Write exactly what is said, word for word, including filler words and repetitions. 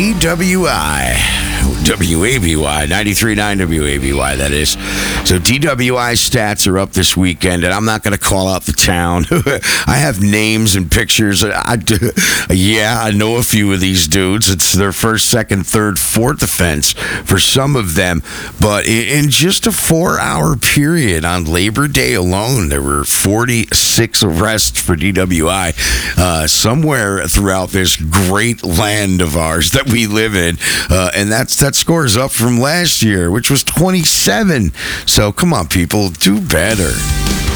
D W I, W A B Y, ninety-three point nine W A B Y, that is. So D W I stats are up this weekend, and I'm not going to call out the town. I have names and pictures. I do, yeah, I know a few of these dudes. It's their first, second, third, fourth offense for some of them. But in just a four-hour period on Labor Day alone, there were forty-six arrests for D W I uh, somewhere throughout this great land of ours that we live in. Uh, and that's that score is up from last year, which was twenty-seven. So come on, people, do better.